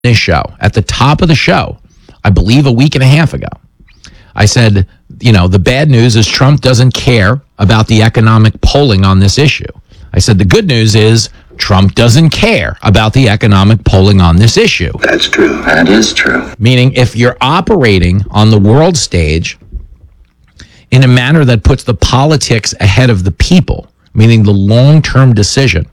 this show, at the top of the show, I believe a week and a half ago, I said, the bad news is Trump doesn't care about the economic polling on this issue. I said the good news is Trump doesn't care about the economic polling on this issue. That's true. That is true. Meaning if you're operating on the world stage in a manner that puts the politics ahead of the people, meaning the long-term decision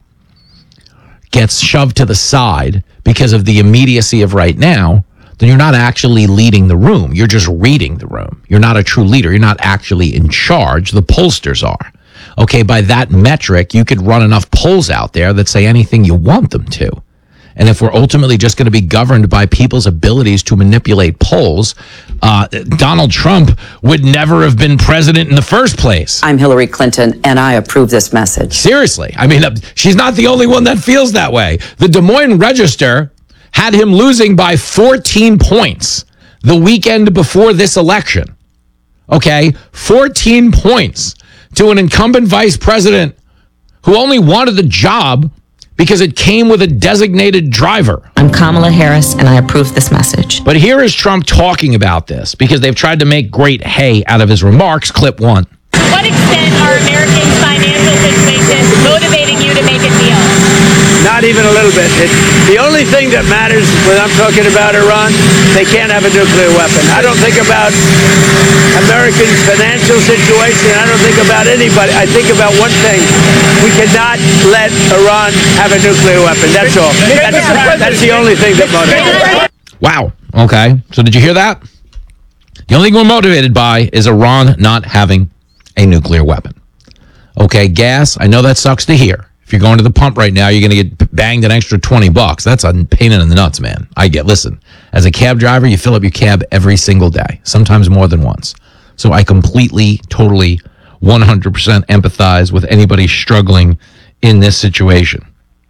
gets shoved to the side because of the immediacy of right now, then you're not actually leading the room. You're just reading the room. You're not a true leader. You're not actually in charge. The pollsters are. Okay, by that metric, you could run enough polls out there that say anything you want them to. And if we're ultimately just going to be governed by people's abilities to manipulate polls, Donald Trump would never have been president in the first place. I'm Hillary Clinton, and I approve this message. Seriously. I mean, she's not the only one that feels that way. The Des Moines Register had him losing by 14 points the weekend before this election. Okay? 14 points to an incumbent vice president who only wanted the job because it came with a designated driver. I'm Kamala Harris, and I approve this message. But here is Trump talking about this because they've tried to make great hay out of his remarks. Clip 1. To what extent are Americans' financial situations motivating you to make a deal? Not even a little bit. The only thing that matters when I'm talking about Iran, they can't have a nuclear weapon. I don't think about Americans' financial situation. I don't think about anybody. I think about one thing. We cannot let Iran have a nuclear weapon. That's all. That's the only thing that motivates. Wow. Okay. So did you hear that? The only thing we're motivated by is Iran not having a nuclear weapon. Okay, gas, I know that sucks to hear. If you're going to the pump right now, you're going to get banged an extra $20. That's a pain in the nuts, man. Listen, as a cab driver, you fill up your cab every single day, sometimes more than once. So I completely, totally, 100% empathize with anybody struggling in this situation.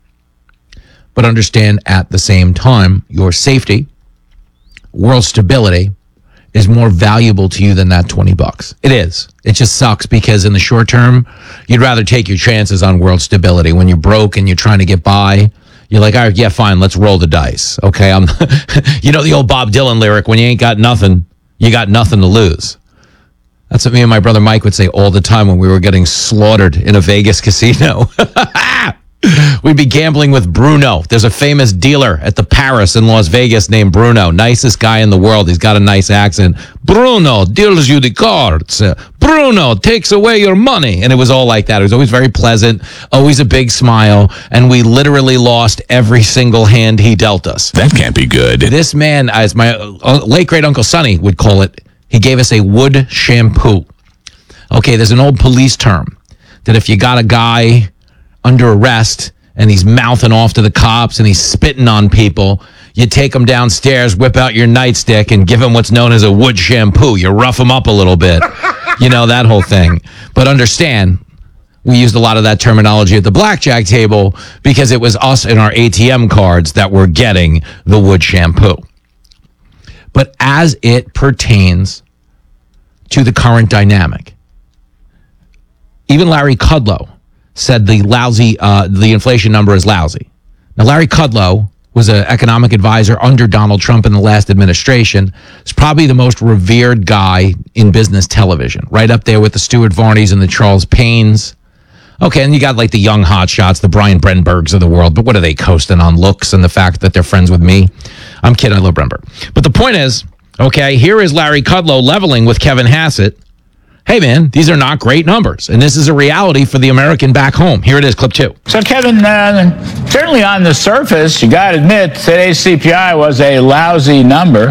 But understand at the same time, your safety, world stability, is more valuable to you than that $20. It is. It just sucks because in the short term, you'd rather take your chances on world stability. When you're broke and you're trying to get by, you're like, all right, yeah, fine, let's roll the dice. Okay, the old Bob Dylan lyric, when you ain't got nothing, you got nothing to lose. That's what me and my brother Mike would say all the time when we were getting slaughtered in a Vegas casino. We'd be gambling with Bruno. There's a famous dealer at the Paris in Las Vegas named Bruno. Nicest guy in the world. He's got a nice accent. Bruno deals you the cards. Bruno takes away your money. And it was all like that. It was always very pleasant, always a big smile. And we literally lost every single hand he dealt us. That can't be good. This man, as my late great Uncle Sonny would call it, he gave us a wood shampoo. Okay, there's an old police term that if you got a guy under arrest and he's mouthing off to the cops and he's spitting on people, you take him downstairs, whip out your nightstick and give him what's known as a wood shampoo. You rough him up a little bit, that whole thing. But understand, we used a lot of that terminology at the blackjack table because it was us and our ATM cards that were getting the wood shampoo. But as it pertains to the current dynamic, even Larry Kudlow said the inflation number is lousy. Now, Larry Kudlow was an economic advisor under Donald Trump in the last administration. He's probably the most revered guy in business television, right up there with the Stuart Varneys and the Charles Paynes. Okay, and you got like the young hotshots, the Brian Brenbergs of the world, but what are they coasting on looks and the fact that they're friends with me? I'm kidding, I love Brenberg. But the point is, okay, here is Larry Kudlow leveling with Kevin Hassett. Hey, man, these are not great numbers, and this is a reality for the American back home. Here it is, clip 2. So, Kevin, certainly on the surface, you got to admit, today's CPI was a lousy number,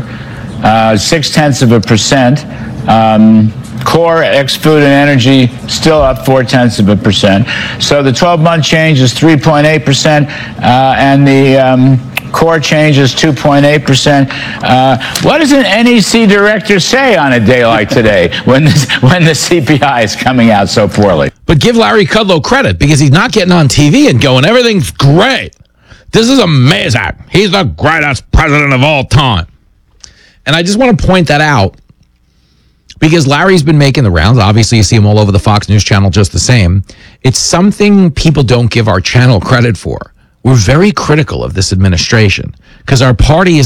0.6%. Core ex-food and energy still up 0.4%. So the 12-month change is 3.8%, and the core change is 2.8%. What does an NEC director say on a day like today when the CPI is coming out so poorly? But give Larry Kudlow credit because he's not getting on TV and going, everything's great. This is amazing. He's the greatest president of all time. And I just want to point that out because Larry's been making the rounds. Obviously, you see him all over the Fox News channel just the same. It's something people don't give our channel credit for. We're very critical of this administration because our party is